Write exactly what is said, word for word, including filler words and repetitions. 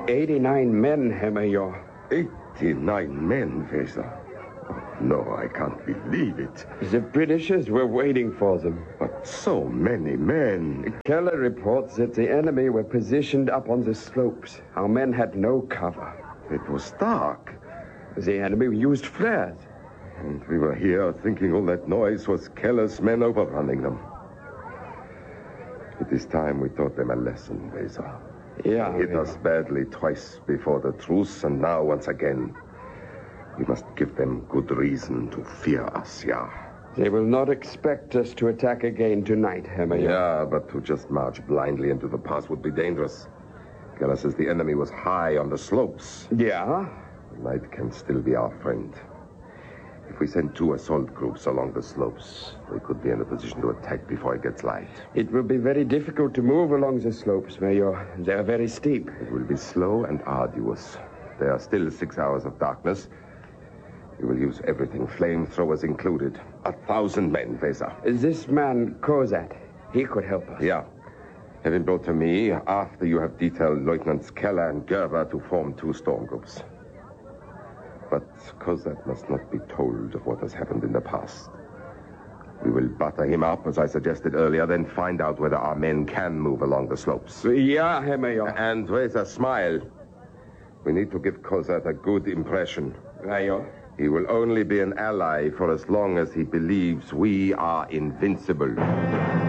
eighty-nine men, Herr Major. eighty-nine men, Weser. No, I can't believe it. The Britishers were waiting for them. But so many men. Keller reports that the enemy were positioned up on the slopes. Our men had no cover. It was dark. The enemy used flares. And we were here thinking all that noise was Keller's men overrunning them. It is time we taught them a lesson, Weser. Yeah. They hit yeah. us badly twice before the truce, and now once again. We must give them good reason to fear us, yeah. They will not expect us to attack again tonight, Herr Major. Yeah, but to just march blindly into the pass would be dangerous. Keller says the enemy was high on the slopes. Yeah? Night can still be our friend. If we send two assault groups along the slopes, we could be in a position to attack before it gets light. It will be very difficult to move along the slopes, Major. They are very steep. It will be slow and arduous. There are still six hours of darkness. We will use everything, flamethrowers included. A thousand men, Weser. This man, Kozat, he could help us. Yeah. Have him brought to me after you have detailed Lieutenants Keller and Gerber to form two storm groups. But Kozat must not be told of what has happened in the past. We will butter him up, as I suggested earlier, then find out whether our men can move along the slopes. Yeah, Herr Major. And Weser, smile. We need to give Kozat a good impression. Major. He will only be an ally for as long as he believes we are invincible.